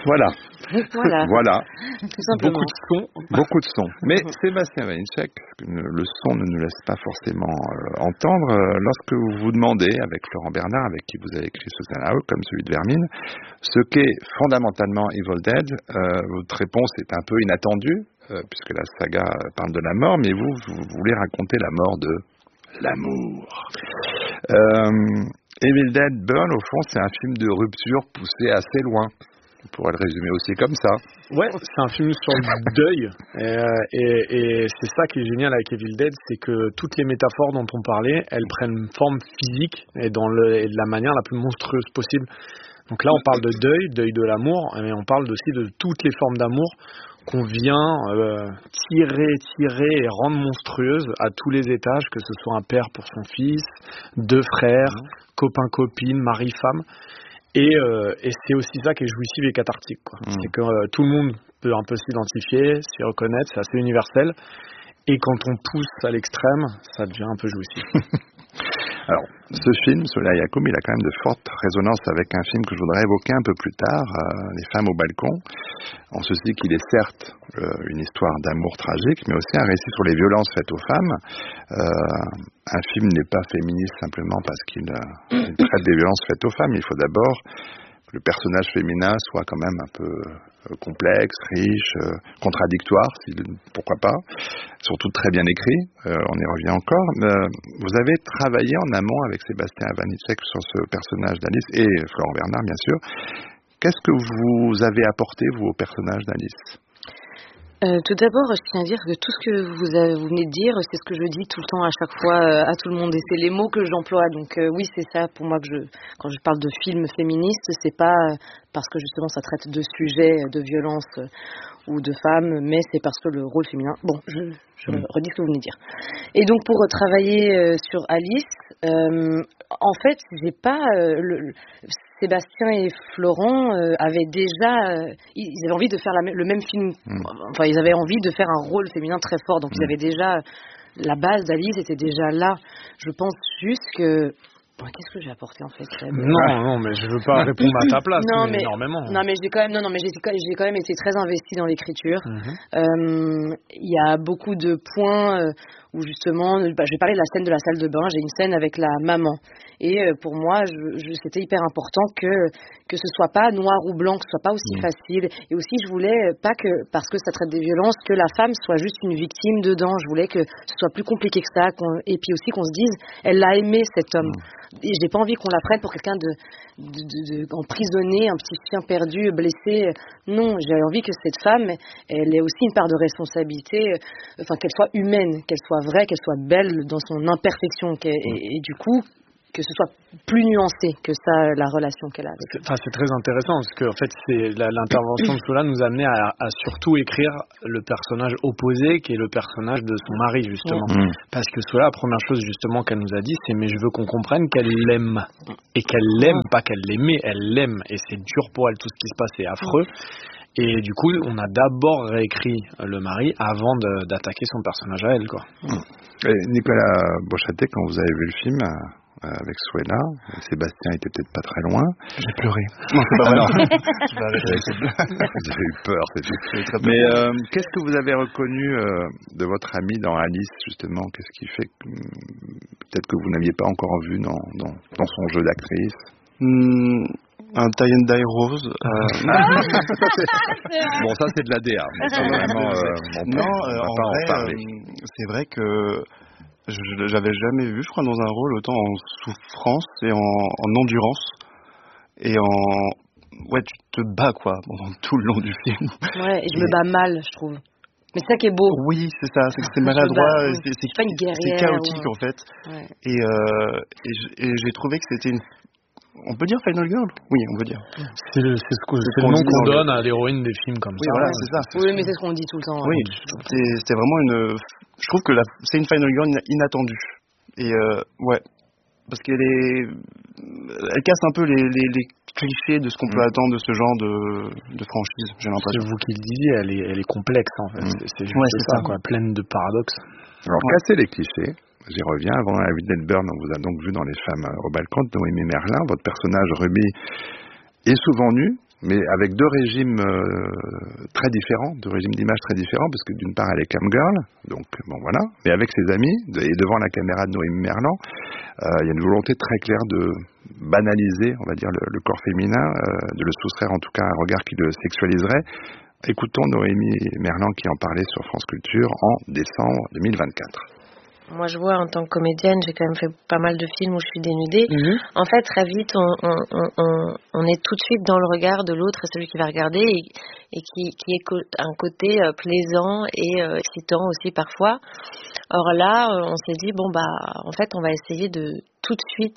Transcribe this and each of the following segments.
Voilà. Voilà. Tout simplement. Beaucoup de sons. Mais Sébastien Vanitschek, le son ne nous laisse pas forcément entendre. Lorsque vous vous demandez, avec Florent Bernard, avec qui vous avez écrit Susan Hawk, comme celui de Vermine, ce qu'est fondamentalement Evil Dead, votre réponse est un peu inattendue, puisque la saga parle de la mort, mais vous voulez raconter la mort de l'amour. Evil Dead Burn, au fond, c'est un film de rupture poussé assez loin. On pourrait le résumer aussi comme ça. Ouais, c'est un film sur le deuil. Et c'est ça qui est génial avec Evil Dead, c'est que toutes les métaphores dont on parlait, elles prennent forme physique et de la manière la plus monstrueuse possible. Donc là, on parle de deuil de l'amour, mais on parle aussi de toutes les formes d'amour qu'on vient tirer et rendre monstrueuses à tous les étages, que ce soit un père pour son fils, deux frères, copain-copine, mari-femme. Et c'est aussi ça qui est jouissif et cathartique, quoi. C'est que tout le monde peut un peu s'identifier, s'y reconnaître, c'est assez universel. Et quand on pousse à l'extrême, ça devient un peu jouissif. Alors, ce film, Soleil Yacoub, il a quand même de fortes résonances avec un film que je voudrais évoquer un peu plus tard, Les femmes au balcon, en ceci qu'il est certes une histoire d'amour tragique, mais aussi un récit sur les violences faites aux femmes. Un film n'est pas féministe simplement parce qu'il traite des violences faites aux femmes. Il faut d'abord que le personnage féminin soit quand même un peu complexe, riche, contradictoire, pourquoi pas, surtout très bien écrit, on y revient encore. Vous avez travaillé en amont avec Sébastien Vanitschek sur ce personnage d'Alice et Florent Bernard, bien sûr. Qu'est-ce que vous avez apporté, vous, au personnage d'Alice ? Tout d'abord, je tiens à dire que tout ce que vous venez de dire, c'est ce que je dis tout le temps à chaque fois à tout le monde, et c'est les mots que j'emploie. Donc oui, c'est ça pour moi que quand je parle de film féministe, c'est pas parce que justement ça traite de sujets de violence ou de femmes, mais c'est parce que le rôle féminin. Bon, je redis ce que vous venez de dire. Et donc pour travailler sur Alice, en fait, j'ai pas Sébastien et Florent avaient déjà, ils avaient envie de faire le même film. Enfin, ils avaient envie de faire un rôle féminin très fort. Donc, ils avaient déjà la base d'Alice était déjà là. Je pense juste que qu'est-ce que j'ai apporté en fait? Non, mais je veux pas répondre à ta place, mais énormément. Non, mais j'ai quand même été très investie dans l'écriture. Il y a beaucoup de points où justement, je vais parler de la scène de la salle de bain. J'ai une scène avec la maman. Et pour moi, c'était hyper important que ce soit pas noir ou blanc, que ce soit pas aussi facile. Et aussi, je voulais pas que, parce que ça traite des violences, que la femme soit juste une victime dedans. Je voulais que ce soit plus compliqué que ça. Et puis aussi qu'on se dise, elle l'a aimé cet homme. Et j'ai pas envie qu'on la prenne pour quelqu'un de emprisonné, un petit chien perdu, blessé. Non, j'ai envie que cette femme, elle ait aussi une part de responsabilité, qu'elle soit humaine, qu'elle soit vraie, qu'elle soit belle dans son imperfection. Et du coup, que ce soit plus nuancé que ça, la relation qu'elle a avec. C'est très intéressant parce que en fait, l'intervention de Sola nous a amené à surtout écrire le personnage opposé, qui est le personnage de son mari justement. Parce que Sola, la première chose justement qu'elle nous a dit, c'est mais je veux qu'on comprenne qu'elle l'aime et qu'elle l'aime, pas qu'elle l'aimait, elle l'aime et c'est dur pour elle, tout ce qui se passe est affreux. Et du coup, on a d'abord réécrit le mari avant d'attaquer son personnage à elle, quoi. Et Nicolas Beauchâtet, quand vous avez vu le film avec Suella, Sébastien était peut-être pas très loin. J'ai pleuré. Non, c'est pas vrai. Vous avez eu peur, c'est mais qu'est-ce que vous avez reconnu de votre amie dans Alice, justement? Qu'est-ce qui fait que peut-être que vous n'aviez pas encore vu dans son jeu d'actrice? Un tie and dye rose. Bon, ça c'est de la DA. En vrai, c'est vrai que j'avais jamais vu, je crois, dans un rôle autant en souffrance et en endurance et tu te bats quoi pendant tout le long du film. Ouais, et je me bats mal, je trouve. Mais c'est ça qui est beau. Oui, c'est ça, c'est maladroit, c'est pas une guerrière, c'est chaotique en fait. Ouais. Et j'ai trouvé que c'était on peut dire Final Girl? Oui, on peut dire. C'est le nom qu'on donne à l'héroïne des films comme ça. Voilà, c'est ça. Oui, mais c'est ce qu'on dit tout le temps. Oui, c'était vraiment je trouve que c'est une Final Girl inattendue. Et parce elle casse un peu les clichés de ce qu'on peut attendre de ce genre de franchise, j'ai l'impression. C'est vous qui le disiez, elle est complexe en fait. C'est juste ça, quoi, pleine de paradoxes. Alors, casser les clichés. J'y reviens. Avant Evil Dead Burn, on vous a donc vu dans Les femmes au balcon de Noémie Merlin. Votre personnage Ruby est souvent nu, mais avec deux régimes très différents, deux régimes d'image très différents, parce que d'une part elle est camgirl, donc bon voilà, mais avec ses amis, et devant la caméra de Noémie Merlan, il y a une volonté très claire de banaliser, on va dire, le corps féminin, de le soustraire en tout cas à un regard qui le sexualiserait. Écoutons Noémie Merlan qui en parlait sur France Culture en décembre 2024. Moi, je vois, en tant que comédienne, j'ai quand même fait pas mal de films où je suis dénudée. En fait, très vite, on est tout de suite dans le regard de l'autre et celui qui va regarder et qui est un côté plaisant et excitant aussi parfois. Or là, on s'est dit, en fait, on va essayer de tout de suite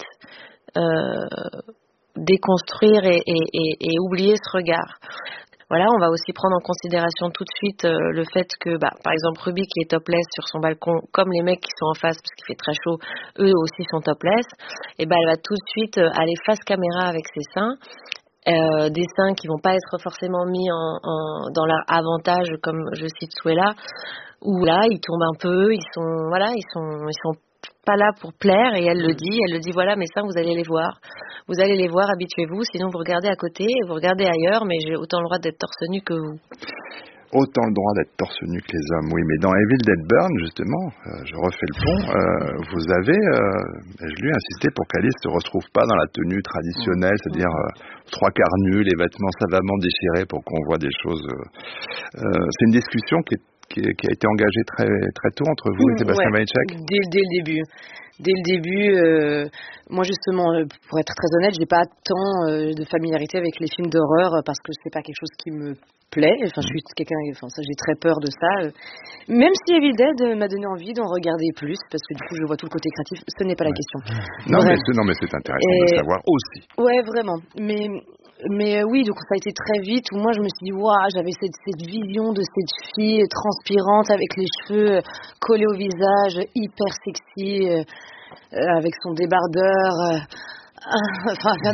déconstruire et oublier ce regard. Voilà, on va aussi prendre en considération tout de suite le fait que, par exemple, Ruby qui est topless sur son balcon, comme les mecs qui sont en face parce qu'il fait très chaud, eux aussi sont topless, et elle va tout de suite aller face caméra avec ses seins, des seins qui vont pas être forcément mis dans leur avantage, comme je cite Souela, où là ils tombent un peu, ils sont pas là pour plaire, et elle le dit, voilà, mes seins, vous allez les voir, habituez-vous, sinon vous regardez à côté, vous regardez ailleurs, mais j'ai autant le droit d'être torse nu que vous. Autant le droit d'être torse nu que les hommes, oui, mais dans Evil Dead Burn, justement, je refais le pont, vous avez, je lui ai insisté pour qu'Alice ne se retrouve pas dans la tenue traditionnelle, c'est-à-dire 3 quarts nus, les vêtements savamment déchirés pour qu'on voit des choses. C'est une discussion qui a été engagée très, très tôt entre vous et Sébastien Weichek. Dès le début, moi justement, pour être très honnête, j'ai pas tant de familiarité avec les films d'horreur parce que c'est pas quelque chose qui me plaît. Enfin, je suis j'ai très peur de ça. Même si Evil Dead m'a donné envie d'en regarder plus, parce que du coup, je vois tout le côté créatif. Ce n'est pas la question. Non, mais c'est intéressant de savoir aussi. Ouais, vraiment. Mais oui, donc ça a été très vite où moi je me suis dit, j'avais cette vision de cette fille transpirante avec les cheveux collés au visage, hyper sexy, avec son débardeur. Je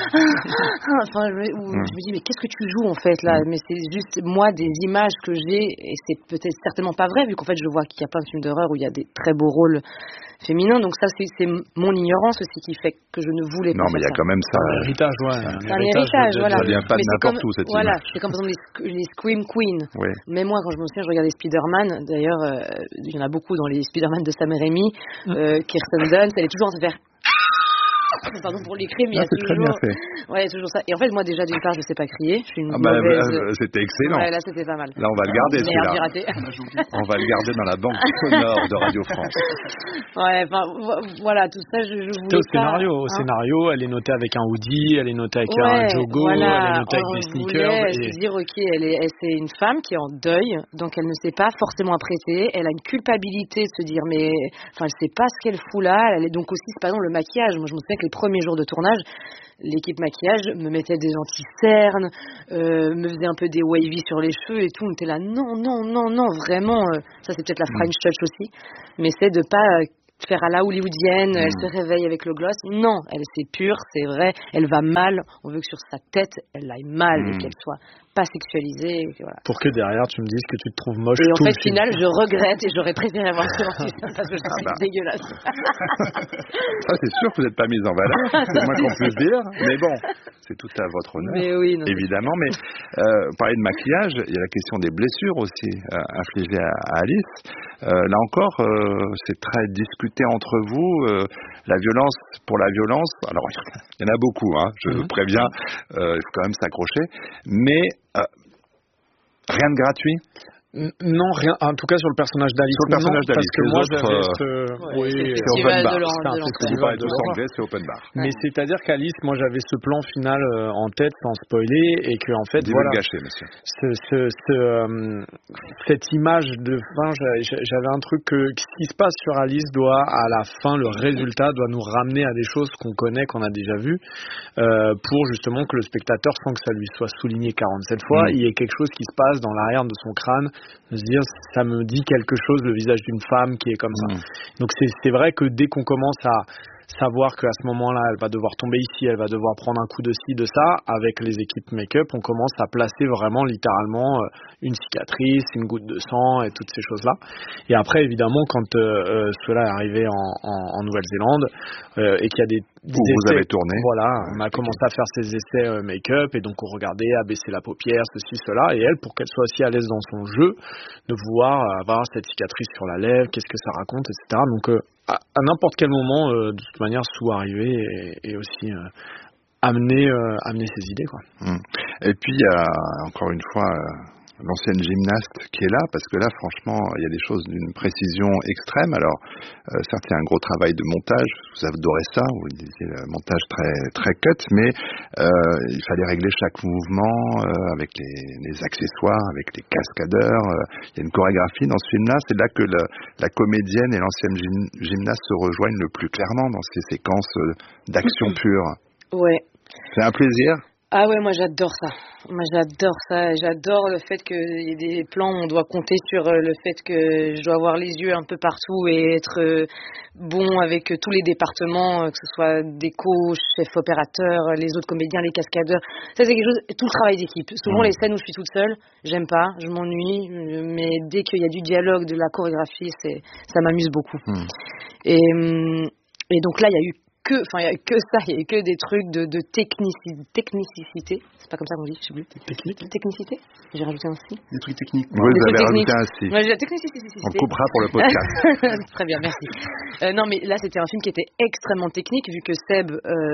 me dis, mais qu'est-ce que tu joues en fait là? Mais c'est juste moi des images que j'ai, et c'est peut-être certainement pas vrai, vu qu'en fait je vois qu'il y a plein de films d'horreur où il y a des très beaux rôles féminins, donc ça c'est mon ignorance aussi qui fait que je ne voulais pas. Non, mais il y a quand même ça. Un héritage, C'est un héritage, voilà. Ça vient pas de n'importe où cette Voilà, image. c'est comme par exemple les Scream Queens. Oui. Mais moi, quand je me souviens, je regardais Spider-Man. D'ailleurs, il y en a beaucoup dans les Spider-Man de Sam Raimi. Kirsten Dunst, elle est toujours en train de faire. Pardon pour l'écrire, mais il y a toujours. Très bien fait. Ouais, il y a toujours ça. Et en fait, moi déjà d'une part, je sais pas crier. Je suis une mauvaise. C'était excellent. Ouais, là, c'était pas mal. Là, on va le garder. Merde, j'ai raté. On va le garder dans la banque sonore de Radio France. Ouais, voilà, tout ça, je voulais au scénario, elle est notée avec un hoodie, elle est notée avec un jogo, elle est notée avec des sneakers. Se dire, ok, c'est une femme qui est en deuil, donc elle ne s'est pas forcément apprêtée. Elle a une culpabilité de se dire, mais elle sait pas ce qu'elle fout là. Elle est donc aussi, par exemple, le maquillage. Moi, je me souviens que les premiers jours de tournage, l'équipe maquillage me mettait des anti-cernes, me faisait un peu des wavy sur les cheveux et tout. On était là, non, vraiment. Ça, c'est peut-être la French touch aussi, mais c'est de pas faire à la hollywoodienne, elle se réveille avec le gloss. Non, c'est pur, c'est vrai, elle va mal. On veut que sur sa tête, elle aille mal et qu'elle soit pas sexualisée. Voilà. Pour que derrière, tu me dises que tu te trouves moche. Et en tout fait, le film. final, je regrette et j'aurais préféré avoir ce parce que je trouve dégueulasse. Ça, c'est sûr que vous n'êtes pas mise en valeur, c'est le moins qu'on puisse dire. Mais bon, c'est tout à votre honneur, évidemment. Mais parler de maquillage, il y a la question des blessures aussi infligées à Alice. Là encore, c'est très discuté entre vous. La violence pour la violence, alors il y en a beaucoup, je vous préviens, il faut quand même s'accrocher. Mais rien de gratuit. Non, rien. En tout cas, sur le personnage d'Alice. Sur le personnage d'Alice. Parce que moi, j'avais c'est open bar. Vous parlez de l'anglais, c'est open bar. Mais c'est-à-dire qu'Alice, moi, j'avais ce plan final en tête, sans spoiler, et que en fait, voilà. Gâché, monsieur. Cette image de fin, j'avais un truc que ce qui se passe sur Alice doit, à la fin, le résultat doit nous ramener à des choses qu'on connaît, qu'on a déjà vues, pour justement que le spectateur, sans que ça lui soit souligné 47 fois, il y ait quelque chose qui se passe dans l'arrière de son crâne, de se dire ça me dit quelque chose, le visage d'une femme qui est comme ça. Donc c'est vrai que dès qu'on commence à savoir qu'à ce moment-là, elle va devoir tomber ici, elle va devoir prendre un coup de ci, de ça. Avec les équipes make-up, on commence à placer vraiment littéralement une cicatrice, une goutte de sang et toutes ces choses-là. Et après, évidemment, quand cela est arrivé en Nouvelle-Zélande et qu'il y a des essais, vous avez tourné. Voilà, on a commencé à faire ces essais make-up et donc on regardait, à baisser la paupière, ceci, cela. Et elle, pour qu'elle soit aussi à l'aise dans son jeu, de pouvoir avoir cette cicatrice sur la lèvre, qu'est-ce que ça raconte, etc. Donc à n'importe quel moment, de toute manière, Sue arriver et aussi amener ses idées, quoi. Et puis il y a encore une fois l'ancienne gymnaste qui est là, parce que là franchement il y a des choses d'une précision extrême. Alors certes il y a un gros travail de montage, vous adorez ça, vous le disiez, le montage très très cut, mais il fallait régler chaque mouvement avec les accessoires, avec les cascadeurs. Il y a une chorégraphie dans ce film-là. C'est là que la comédienne et l'ancienne gymnaste se rejoignent le plus clairement dans ces séquences d'action pure. Ouais. C'est un plaisir. Ah ouais, moi j'adore ça. J'adore le fait qu'il y ait des plans où on doit compter sur le fait que je dois avoir les yeux un peu partout et être bon avec tous les départements, que ce soit déco, chef opérateur, les autres comédiens, les cascadeurs. Ça c'est quelque chose, tout le travail d'équipe. Souvent les scènes où je suis toute seule, j'aime pas, je m'ennuie, mais dès qu'il y a du dialogue, de la chorégraphie, ça m'amuse beaucoup. Et donc là il y a eu que des trucs de technicité. C'est pas comme ça qu'on dit, je sais plus. Technicité. J'ai rajouté un si. Des trucs techniques. Vous avez rajouté un si. Ouais, j'ai la technicité. On le coupera pour le podcast. Très bien, merci. Non, mais là, c'était un film qui était extrêmement technique, vu que Seb,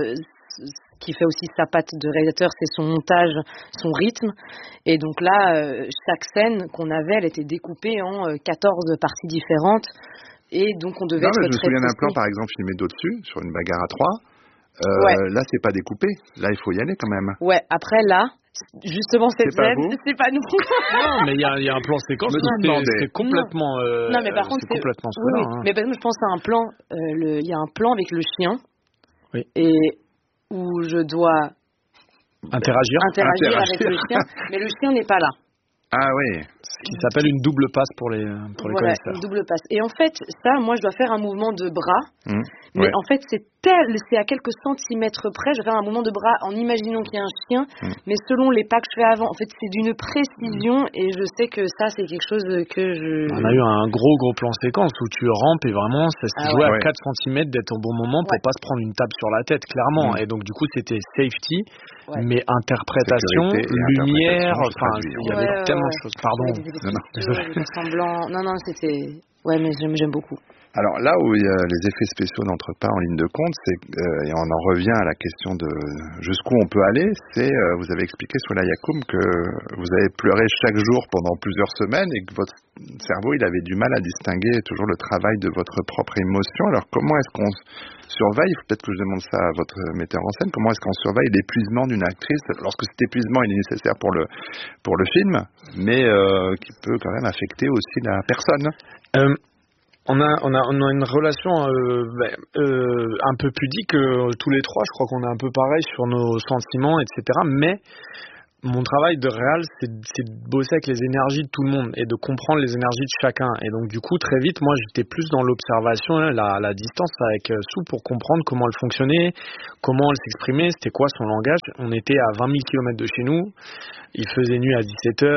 qui fait aussi sa patte de réalisateur, c'est son montage, son rythme. Et donc là, chaque scène qu'on avait, elle était découpée en 14 parties différentes. Et donc on devait être très précis. Je me souviens d'un plan, par exemple, filmé d'au-dessus, sur une bagarre à 3. Là, c'est pas découpé. Là, il faut y aller quand même. Ouais, après là, justement, cette scène, c'est pas nous. Non, mais il y a un plan séquence, c'est complètement... non, mais par contre, c'est complètement cela. Oui. Mais par exemple, je pense à un plan, il y a un plan avec le chien, et où je dois interagir avec le chien, mais le chien n'est pas là. Ah oui. Ce qui s'appelle une double passe pour les connaisseurs. Une double passe. Et en fait, ça, moi, je dois faire un mouvement de bras. Mais en fait, c'est à quelques centimètres près. Je vais faire un mouvement de bras en imaginant qu'il y a un chien. Mais selon les pas que je fais avant, en fait, c'est d'une précision. Et je sais que ça, c'est quelque chose que je... On a eu un gros plan séquence où tu rampes et vraiment, ça se jouait à 4 cm d'être au bon moment pour pas se prendre une tape sur la tête, clairement. Et donc, du coup, c'était safety, mais interprétation, lumière, enfin, il y avait tellement de choses. Pardon. Non, c'était... Ouais, mais j'aime beaucoup. Alors là où les effets spéciaux n'entrent pas en ligne de compte, et on en revient à la question de jusqu'où on peut aller, vous avez expliqué, Soula Yacoum, que vous avez pleuré chaque jour pendant plusieurs semaines et que votre cerveau, il avait du mal à distinguer toujours le travail de votre propre émotion. Alors comment est-ce qu'on surveille, peut-être que je demande ça à votre metteur en scène, comment est-ce qu'on surveille l'épuisement d'une actrice lorsque cet épuisement il est nécessaire pour le film, mais qui peut quand même affecter aussi la personne? On a une relation un peu pudique tous les trois. Je crois qu'on est un peu pareil sur nos sentiments, etc. Mais mon travail de réal, c'est de bosser avec les énergies de tout le monde et de comprendre les énergies de chacun. Et donc du coup, très vite, moi, j'étais plus dans l'observation, la distance avec Sue pour comprendre comment elle fonctionnait, comment elle s'exprimait, c'était quoi son langage. On était à 20 000 km de chez nous. Il faisait nuit à 17h.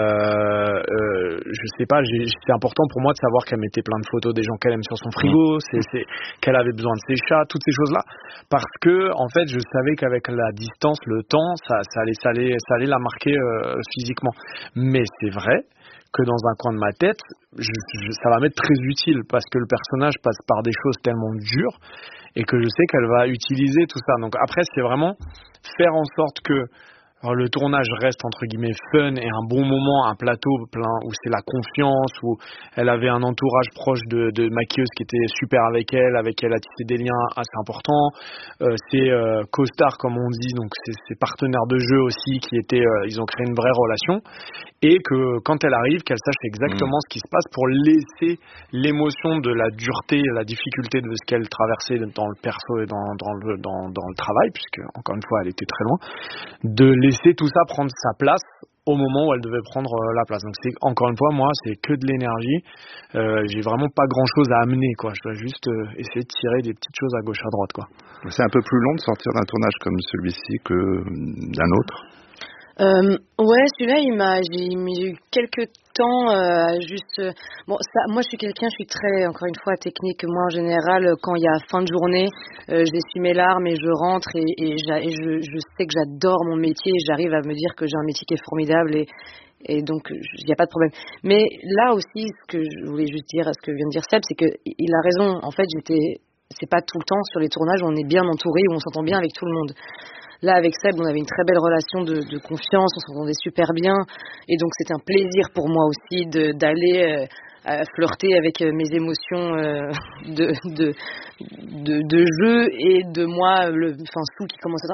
Je sais pas, c'était important pour moi de savoir qu'elle mettait plein de photos des gens qu'elle aime sur son frigo, qu'elle avait besoin de ses chats, toutes ces choses-là. Parce que, en fait, je savais qu'avec la distance, le temps, ça allait la marquer physiquement. Mais c'est vrai que dans un coin de ma tête, ça va m'être très utile parce que le personnage passe par des choses tellement dures et que je sais qu'elle va utiliser tout ça. Donc après, c'est vraiment faire en sorte que le tournage reste entre guillemets fun et un bon moment, un plateau plein où c'est la confiance, où elle avait un entourage proche de maquilleuse qui était super avec elle a tissé des liens assez importants, c'est co-star comme on dit, donc c'est partenaires de jeu aussi qui étaient, ils ont créé une vraie relation, et que quand elle arrive, qu'elle sache exactement ce qui se passe pour laisser l'émotion de la dureté, la difficulté de ce qu'elle traversait dans le perso et dans le travail, puisque encore une fois elle était très loin, de laisser tout ça prendre sa place au moment où elle devait prendre la place. Donc c'est encore une fois, moi, c'est que de l'énergie. J'ai vraiment pas grand-chose à amener, quoi. Je dois juste essayer de tirer des petites choses à gauche, à droite, quoi. C'est un peu plus long de sortir d'un tournage comme celui-ci que d'un autre. Ouais, celui-là, j'ai eu quelques temps juste. Moi, je suis très, encore une fois, technique. Moi, en général, quand il y a fin de journée, j'essuie mes larmes et je rentre et je sais que j'adore mon métier. Et j'arrive à me dire que j'ai un métier qui est formidable et donc il n'y a pas de problème. Mais là aussi, ce que je voulais juste dire, ce que vient de dire Seb, c'est que il a raison. En fait, c'est pas tout le temps sur les tournages où on est bien entouré, où on s'entend bien avec tout le monde. Là, avec Seb, on avait une très belle relation de confiance, on s'entendait super bien. Et donc, c'était un plaisir pour moi aussi d'aller flirter avec mes émotions de jeu et de moi, Sou qui commençait.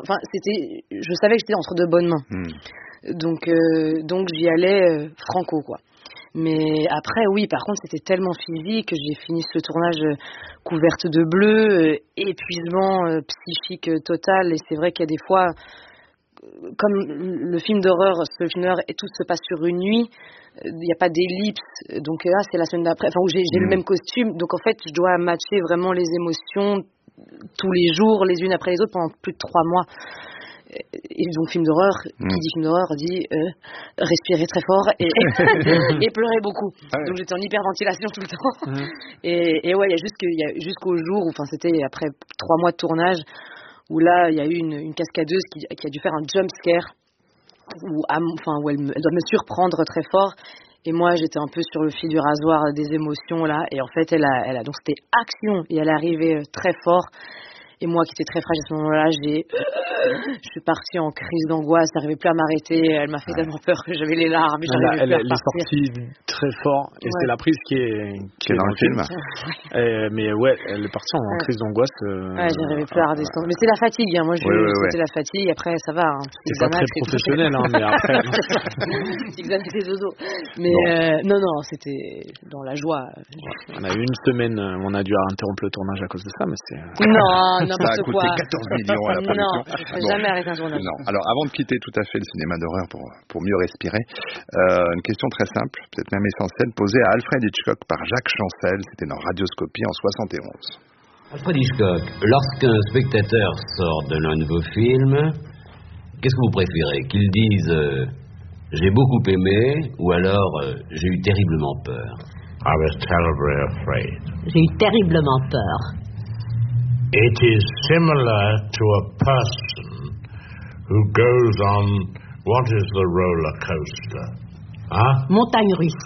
Je savais que j'étais entre de bonnes mains. Donc, j'y allais franco, quoi. Mais après, oui, par contre, c'était tellement physique que j'ai fini ce tournage couverte de bleu, épuisement psychique total. Et c'est vrai qu'il y a des fois, comme le film d'horreur, et tout se passe sur une nuit, il n'y a pas d'ellipse. Donc là, c'est la semaine d'après, où j'ai le même costume. Donc en fait, je dois matcher vraiment les émotions tous les jours, les unes après les autres, pendant plus de 3 mois. Et donc film d'horreur, qui dit film d'horreur dit respirer très fort et pleurer beaucoup. Donc j'étais en hyperventilation tout le temps. Et ouais, il y a jusqu'au jour où, c'était après 3 mois de tournage, où là il y a eu une cascadeuse qui a dû faire un jump scare où elle doit me surprendre très fort. Et moi, j'étais un peu sur le fil du rasoir des émotions là. Et en fait, donc c'était action et elle est arrivée très fort. Et moi, qui étais très fragile à ce moment-là, je suis partie en crise d'angoisse, j'arrivais plus à m'arrêter. Elle m'a fait tellement peur que j'avais les larmes. Elle est sortie très fort et c'est la prise qui est dans le film. Mais ouais, elle est partie en crise d'angoisse. J'arrivais plus à redescendre. Mais c'est la fatigue. Moi, c'était la fatigue. Après, ça va. C'est pas très professionnel, mais après. Xanax et dodo. Mais non, c'était dans la joie. On a eu une semaine, on a dû interrompre le tournage à cause de ça, mais c'est. Non. Ça a coûté 14 millions à la production. Non, je ne jamais arrêter un tournage. Non. Alors, avant de quitter tout à fait le cinéma d'horreur pour mieux respirer, une question très simple, peut-être même essentielle, posée à Alfred Hitchcock par Jacques Chancel. C'était dans Radioscopie en 71. Alfred Hitchcock, lorsqu'un spectateur sort de l'un de vos films, qu'est-ce que vous préférez? Qu'il dise j'ai beaucoup aimé ou alors j'ai eu terriblement peur? I was terribly afraid. J'ai eu terriblement peur. It is similar to a person who goes on, what is the roller coaster? Montagne russe.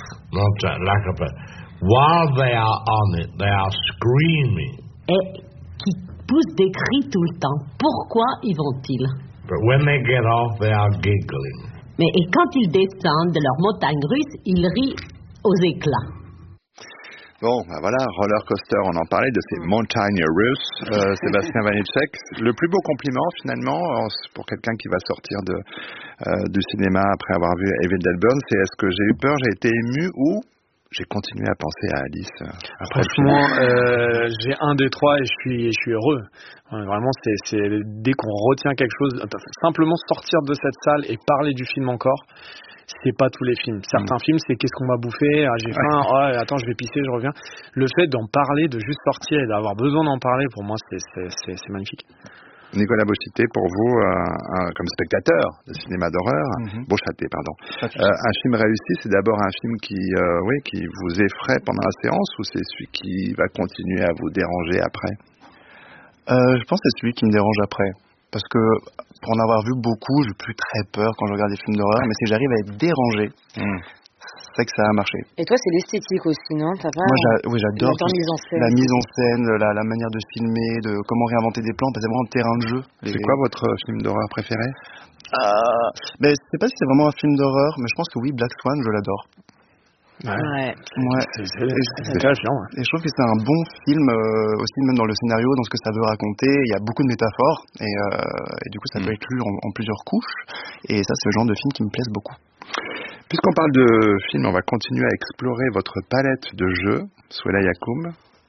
While they are on it, they are screaming. Et qui poussent des cris tout le temps. Pourquoi y vont-ils? But when they get off, they are giggling. Mais et quand ils descendent de leur montagne russe, ils rient aux éclats. Bon, voilà, Roller Coaster, on en parlait de ces montagnes russes, Sébastien Vanitschek. Le plus beau compliment, finalement, pour quelqu'un qui va sortir du cinéma après avoir vu Evil Dead Burn, c'est est-ce que j'ai eu peur, j'ai été ému ou j'ai continué à penser à Alice Franchement, j'ai un des 3 et je suis heureux. Vraiment, c'est dès qu'on retient quelque chose, simplement sortir de cette salle et parler du film encore. C'est pas tous les films. Certains films, c'est qu'est-ce qu'on va bouffer, j'ai faim, attends, je vais pisser, je reviens. Le fait d'en parler, de juste sortir et d'avoir besoin d'en parler, pour moi, c'est magnifique. Nicolas Beauchité, pour vous, comme spectateur de cinéma d'horreur, Beauchâté, pardon, un film réussi, c'est d'abord un film qui vous effraie pendant la séance ou c'est celui qui va continuer à vous déranger après? Je pense que c'est celui qui me dérange après. Parce que pour en avoir vu beaucoup, j'ai plus très peur quand je regarde des films d'horreur, mais si j'arrive à être dérangé, c'est que ça a marché. Et toi, c'est l'esthétique aussi, non? Moi, j'adore la mise en scène, la manière de filmer, de comment réinventer des plans, parce que c'est vraiment un terrain de jeu. C'est quoi votre film d'horreur préféré? Je sais pas si c'est vraiment un film d'horreur, mais je pense que oui, Black Swan, je l'adore. Ouais. C'est fascinant. Et je trouve que c'est un bon film aussi, même dans le scénario, dans ce que ça veut raconter. Il y a beaucoup de métaphores et du coup ça peut être lu en plusieurs couches. Et ça, c'est le genre de film qui me plaise beaucoup. Puisqu'on parle de film, on va continuer à explorer votre palette de jeux, Souheila Yacoum.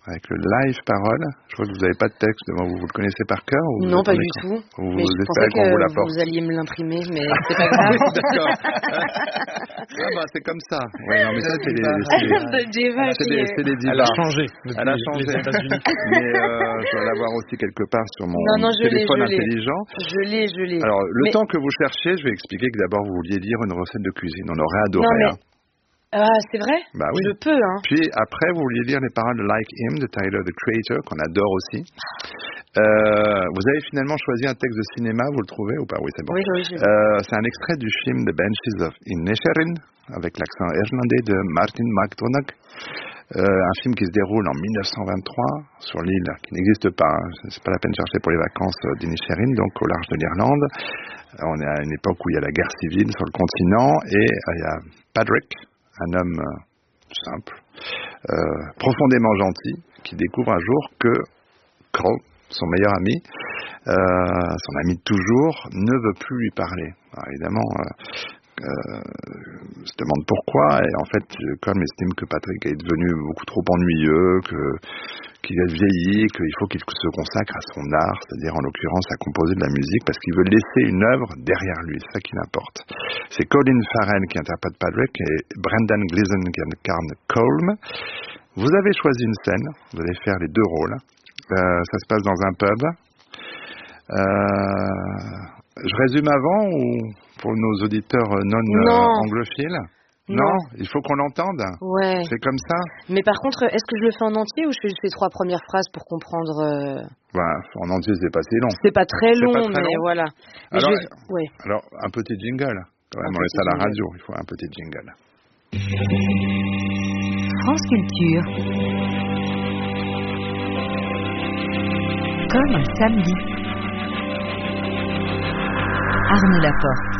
avec le live parole. Je vois que vous n'avez pas de texte devant vous. Vous le connaissez par cœur ou Non, pas du tout. Mais je pensais que vous alliez me l'imprimer, mais c'est pas grave. D'accord. Ah bah c'est comme ça. Ouais, non mais ça c'est les divas. Elle a changé. Elle a changé. Mais je dois l'avoir aussi quelque part sur mon téléphone intelligent. Je l'ai. Alors le temps que vous cherchez, je vais expliquer que d'abord vous vouliez lire une recette de cuisine. On aurait adoré. Non, mais... c'est vrai? Bah oui. Je peux, hein. Puis après, vous vouliez lire les paroles de Like Him de Tyler, the Creator, qu'on adore aussi. Vous avez finalement choisi un texte de cinéma, vous le trouvez ou pas? Oui, c'est bon. Oui. C'est un extrait du film The Banshees of Inisherin, avec l'accent irlandais de Martin McDonagh. Un film qui se déroule en 1923 sur l'île qui n'existe pas. C'est pas la peine de chercher pour les vacances d'Inisherin, donc au large de l'Irlande. On est à une époque où il y a la guerre civile sur le continent et il y a Patrick, un homme simple, profondément gentil, qui découvre un jour que Crow, son meilleur ami, son ami de toujours, ne veut plus lui parler. Alors, évidemment, se demande pourquoi, et en fait, Colm estime que Patrick est devenu beaucoup trop ennuyeux, qu'il a vieilli, qu'il faut qu'il se consacre à son art, c'est-à-dire en l'occurrence à composer de la musique, parce qu'il veut laisser une œuvre derrière lui, c'est ça qui l'importe. C'est Colin Farrell qui interprète Patrick et Brendan Gleeson qui incarne Colm. Vous avez choisi une scène, vous allez faire les deux rôles. Ça se passe dans un pub. Je résume avant ou pour nos auditeurs non anglophiles? Non, il faut qu'on l'entende. Ouais. C'est comme ça. Mais par contre, est-ce que je le fais en entier ou je fais juste les 3 premières phrases pour comprendre en entier, c'est pas si long. C'est pas très long, mais voilà. Mais alors, un petit jingle. Quand même, on est à la radio, il faut un petit jingle. France Culture. Comme un samedi. Arnaud Laporte.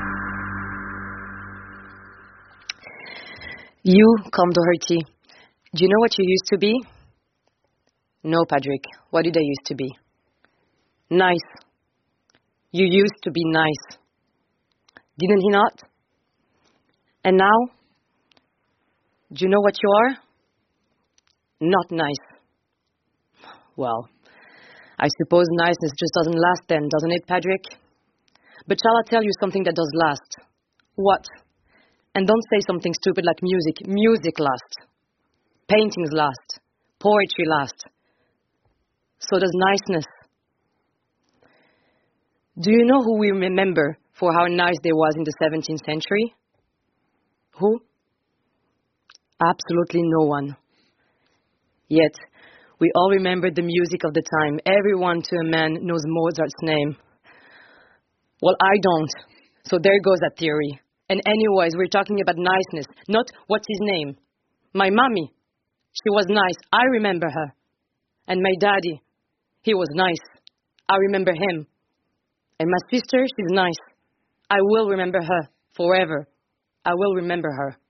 You, Colm Doherty, do you know what you used to be? No, Patrick. What did I used to be? Nice. You used to be nice. Didn't he not? And now? Do you know what you are? Not nice. Well, I suppose niceness just doesn't last then, doesn't it, Patrick? But shall I tell you something that does last? What? And don't say something stupid like music. Music lasts. Paintings last. Poetry lasts. So does niceness. Do you know who we remember for how nice they was in the 17th century? Who? Absolutely no one. Yet, we all remember the music of the time. Everyone to a man knows Mozart's name. Well, I don't. So there goes that theory. And anyways, we're talking about niceness, not what's his name. My mommy, she was nice. I remember her. And my daddy, he was nice. I remember him. And my sister, she's nice. I will remember her forever. I will remember her.